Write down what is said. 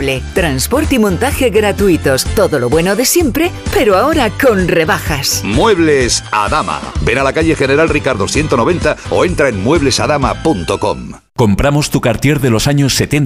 fiable, transporte y montaje gratuitos, todo lo bueno de siempre, pero ahora con rebajas. Muebles Adama. Ven a la calle General Ricardo 190 o entra en mueblesadama.com. Compramos tu Cartier de los años 70